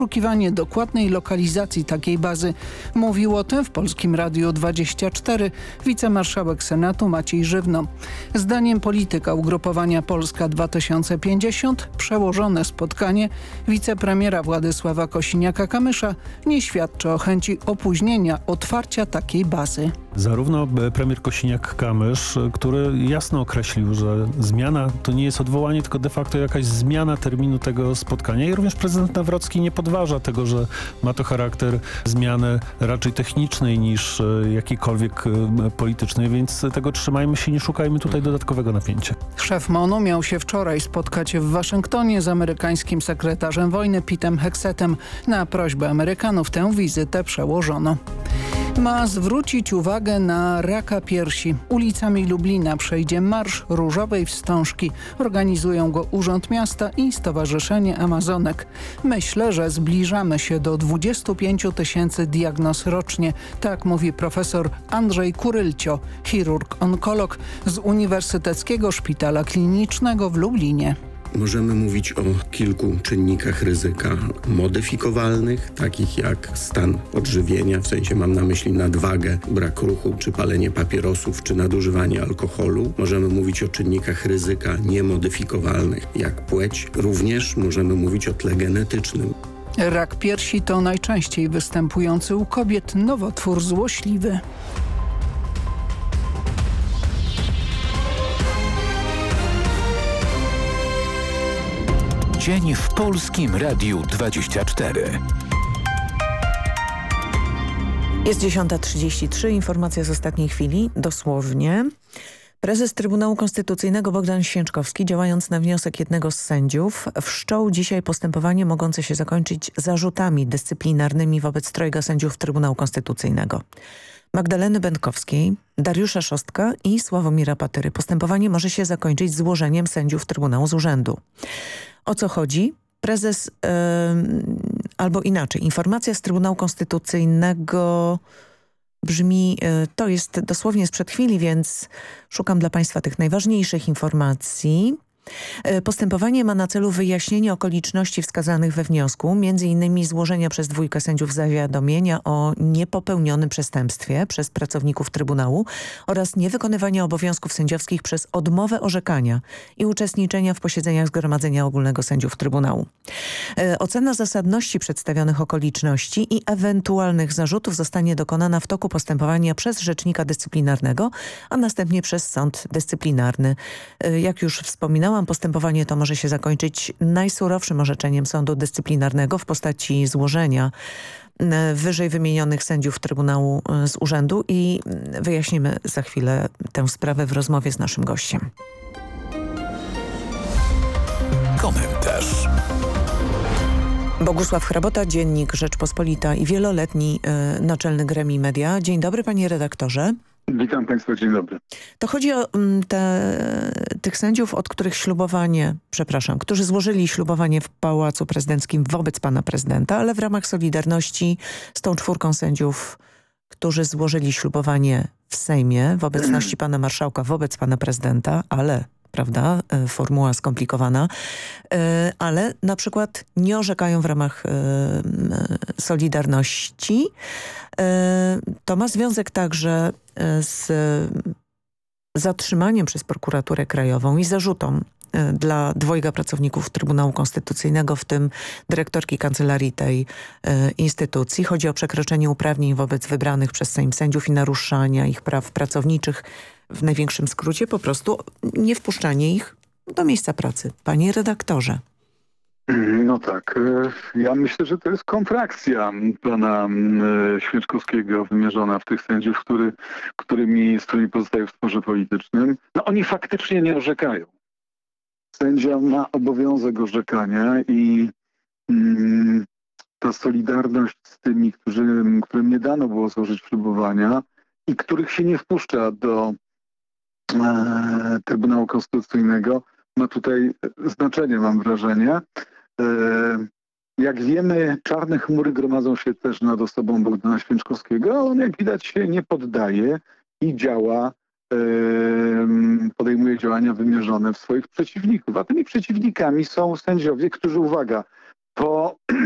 Poszukiwanie dokładnej lokalizacji takiej bazy. Mówił o tym w Polskim Radiu 24 wicemarszałek Senatu Maciej Żywno. Zdaniem polityka ugrupowania Polska 2050 przełożone spotkanie wicepremiera Władysława Kosiniaka-Kamysza nie świadczy o chęci opóźnienia otwarcia takiej bazy. Zarówno premier Kosiniak-Kamysz, który jasno określił, że zmiana to nie jest odwołanie, tylko de facto jakaś zmiana terminu tego spotkania, i również prezydent Nawrocki nie podważa tego, że ma to charakter zmiany raczej technicznej niż jakiejkolwiek politycznej, więc tego trzymajmy się, nie szukajmy tutaj dodatkowego napięcia. Szef MON-u miał się wczoraj spotkać w Waszyngtonie z amerykańskim sekretarzem wojny Petem Hexetem. Na prośbę Amerykanów tę wizytę przełożono. Ma zwrócić uwagę na raka piersi. Ulicami Lublina przejdzie Marsz Różowej Wstążki. Organizują go Urząd Miasta i Stowarzyszenie Amazonek. Myślę, że zbliżamy się do 25 000 diagnoz rocznie. Tak mówi profesor Andrzej Kurylcio, chirurg-onkolog z Uniwersyteckiego Szpitala Klinicznego w Lublinie. Możemy mówić o kilku czynnikach ryzyka modyfikowalnych, takich jak stan odżywienia, w sensie mam na myśli nadwagę, brak ruchu, czy palenie papierosów, czy nadużywanie alkoholu. Możemy mówić o czynnikach ryzyka niemodyfikowalnych, jak płeć. Również możemy mówić o tle genetycznym. Rak piersi to najczęściej występujący u kobiet nowotwór złośliwy. Dzień w Polskim Radiu 24. Jest 10:33, informacja z ostatniej chwili, dosłownie. Prezes Trybunału Konstytucyjnego Bogdan Święczkowski, działając na wniosek jednego z sędziów, wszczął dzisiaj postępowanie mogące się zakończyć zarzutami dyscyplinarnymi wobec trojga sędziów Trybunału Konstytucyjnego: Magdaleny Będkowskiej, Dariusza Szostka i Sławomira Patyry. Postępowanie może się zakończyć złożeniem sędziów Trybunału z urzędu. O co chodzi? Prezes, albo inaczej, informacja z Trybunału Konstytucyjnego brzmi, to jest dosłownie sprzed chwili, więc szukam dla Państwa tych najważniejszych informacji. Postępowanie ma na celu wyjaśnienie okoliczności wskazanych we wniosku, m.in. złożenia przez dwójkę sędziów zawiadomienia o niepopełnionym przestępstwie przez pracowników Trybunału oraz niewykonywania obowiązków sędziowskich przez odmowę orzekania i uczestniczenia w posiedzeniach Zgromadzenia Ogólnego Sędziów Trybunału. Ocena zasadności przedstawionych okoliczności i ewentualnych zarzutów zostanie dokonana w toku postępowania przez rzecznika dyscyplinarnego, a następnie przez sąd dyscyplinarny. Jak już wspominałam, postępowanie to może się zakończyć najsurowszym orzeczeniem sądu dyscyplinarnego w postaci złożenia wyżej wymienionych sędziów Trybunału z urzędu i wyjaśnimy za chwilę tę sprawę w rozmowie z naszym gościem. Komentarz. Bogusław Hrabota, Dziennik Rzeczpospolita i wieloletni naczelny Gremii Media. Dzień dobry, panie redaktorze. Witam Państwa, dzień dobry. To chodzi o tych sędziów, którzy złożyli ślubowanie w Pałacu Prezydenckim wobec pana prezydenta, ale w ramach solidarności z tą czwórką sędziów, którzy złożyli ślubowanie w Sejmie w obecności pana marszałka wobec pana prezydenta, ale, prawda, formuła skomplikowana, ale na przykład nie orzekają w ramach solidarności. To ma związek także z zatrzymaniem przez prokuraturę krajową i zarzutom dla dwojga pracowników Trybunału Konstytucyjnego, w tym dyrektorki kancelarii tej instytucji. Chodzi o przekroczenie uprawnień wobec wybranych przez Sejm sędziów i naruszania ich praw pracowniczych. W największym skrócie po prostu nie wpuszczanie ich do miejsca pracy. Panie redaktorze. No tak, ja myślę, że to jest kontrakcja pana Święczkowskiego wymierzona w tych sędziów, z którymi pozostają w sporze politycznym. No oni faktycznie nie orzekają. Sędzia ma obowiązek orzekania i ta solidarność z tymi, którym nie dano było złożyć ślubowania i których się nie wpuszcza do Trybunału Konstytucyjnego, ma tutaj znaczenie, mam wrażenie. Jak wiemy, czarne chmury gromadzą się też nad osobą Bogdana Święczkowskiego, a on, jak widać, się nie poddaje i działa, podejmuje działania wymierzone w swoich przeciwników. A tymi przeciwnikami są sędziowie, którzy, uwaga, po